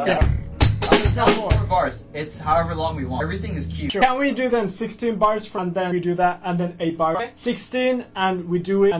Yeah. It's not 4 bars. It's however long we want. Everything is cute. Sure. Can we do then 16 bars and then we do that and then 8 bars? Okay. 16 and we do it.